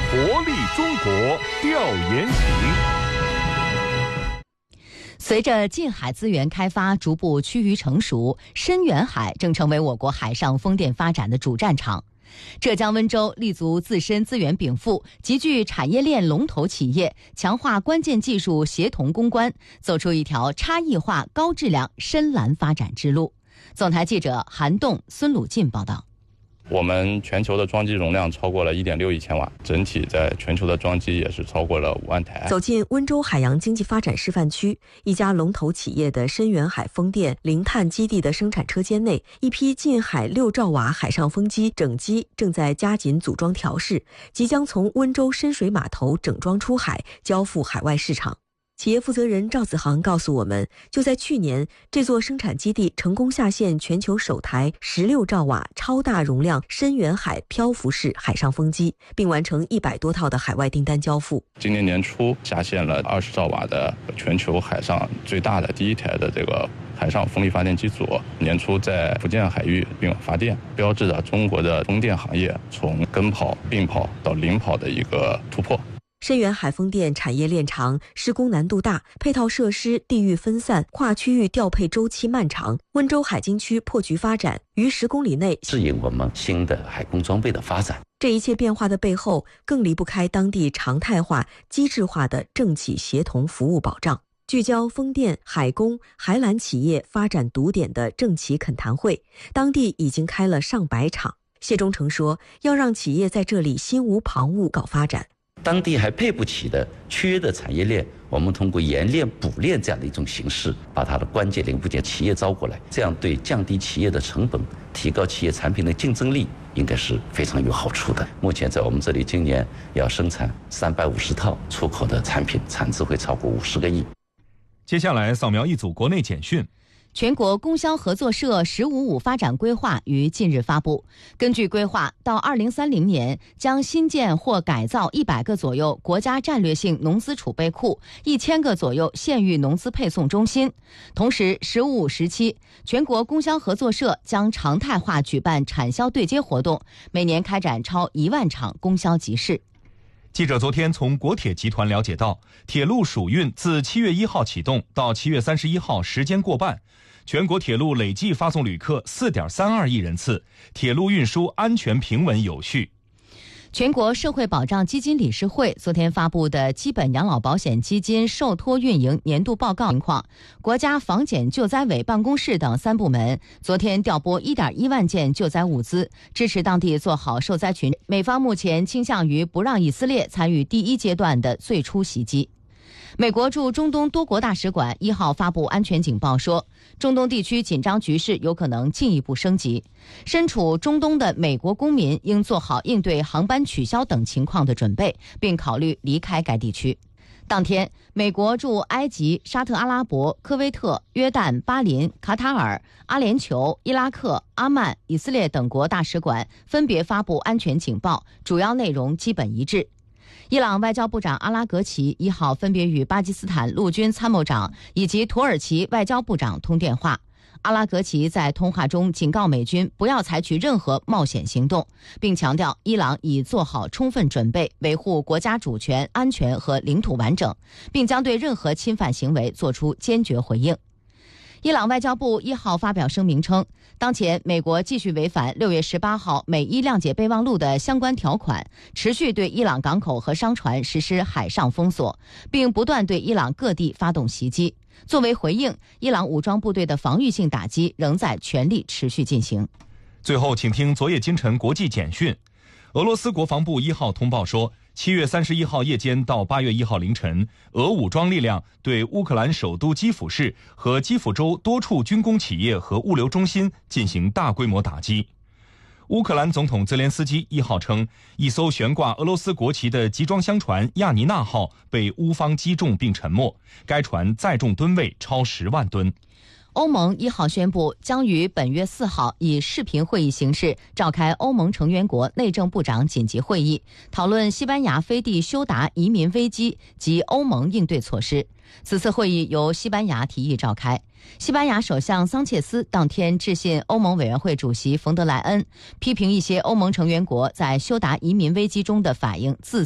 活力中国调研行。 随着近海资源开发逐步趋于成熟，深远海正成为我国海上风电发展的主战场。浙江温州立足自身资源禀赋，集聚产业链龙头企业，强化关键技术协同攻关，走出一条差异化、高质量深蓝发展之路。总台记者韩栋、孙鲁进报道。 我们全球的装机容量超过了1.6亿千瓦，整体在全球的装机也是超过了5万台。 走进温州海洋经济发展示范区，一家龙头企业的深远海风电零碳基地的生产车间内，一批近海6兆瓦海上风机整机正在加紧组装调试，即将从温州深水码头整装出海，交付海外市场。企业负责人赵子航告诉我们，就在去年，这座生产基地成功下线全球首台16兆瓦超大容量深远海漂浮式海上风机，并完成100多套的海外订单交付。 今年年初下线了20兆瓦的全球海上最大的第一台的这个海上风力发电机组，年初在福建海域并网发电，标志着中国的风电行业从跟跑、并跑到领跑的一个突破。 深远海风电产业链长，施工难度大，配套设施地域分散，跨区域调配周期漫长。温州海经区破局发展，于10公里内适应我们新的海工装备的发展。 这一切变化的背后，更离不开当地常态化、机制化的政企协同服务保障。聚焦风电、海工、海缆企业发展堵点的政企恳谈会，当地已经开了上百场。谢忠诚说，要让企业在这里心无旁骛搞发展。 当地还配不起的缺的产业链，我们通过研链补链这样的一种形式，把它的关键零部件企业招过来，这样对降低企业的成本，提高企业产品的竞争力，应该是非常有好处的。目前在我们这里，今年要生产350套出口的产品，产值会超过50个亿。 接下来扫描一组国内简讯。 全国供销合作社“15+5”发展规划于近日发布。根据规划，到2030年将新建或改造100个左右国家战略性农资储备库，1000个左右县域农资配送中心。同时，“15+5”时期，全国供销合作社将常态化举办产销对接活动，每年开展超1万场供销集市。 记者昨天从国铁集团了解到，铁路暑运自7月1号启动到7月31号时间过半，全国铁路累计发送旅客4.32亿人次，铁路运输安全平稳有序。 全国社会保障基金理事会昨天发布的基本养老保险基金受托运营年度报告情况，国家防检救灾委办公室等3部门昨天调拨1.1万件救灾物资，支持当地做好受灾群。美方目前倾向于不让以色列参与第1阶段的最初袭击。美国驻中东多国大使馆1号发布安全警报说，中东地区紧张局势有可能进一步升级，身处中东的美国公民应做好应对航班取消等情况的准备，并考虑离开该地区。当天，美国驻埃及、沙特阿拉伯、科威特、约旦、巴林、卡塔尔、阿联酋、伊拉克、阿曼、以色列等国大使馆分别发布安全警报，主要内容基本一致。伊朗外交部长阿拉格齐1号分别与巴基斯坦陆军参谋长以及土耳其外交部长通电话。阿拉格齐在通话中警告美军不要采取任何冒险行动，并强调伊朗已做好充分准备，维护国家主权、安全和领土完整，并将对任何侵犯行为作出坚决回应。伊朗外交部1号发表声明称，当前美国继续违反6月18号美伊谅解备忘录的相关条款，持续对伊朗港口和商船实施海上封锁，并不断对伊朗各地发动袭击。作为回应，伊朗武装部队的防御性打击仍在全力持续进行。 最后请听昨夜今晨国际简讯。俄罗斯国防部1号通报说，7月31号夜间到8月1号凌晨，俄武装力量对乌克兰首都基辅市和基辅州多处军工企业和物流中心进行大规模打击。乌克兰总统泽连斯基1号称，一艘悬挂俄罗斯国旗的集装箱船亚尼娜号被乌方击中并沉没，该船载重吨位超10万吨。 欧盟1号宣布，将于本月4号以视频会议形式召开欧盟成员国内政部长紧急会议，讨论西班牙飞地休达移民危机及欧盟应对措施。此次会议由西班牙提议召开。西班牙首相桑切斯当天致信欧盟委员会主席冯德莱恩，批评一些欧盟成员国在休达移民危机中的反应自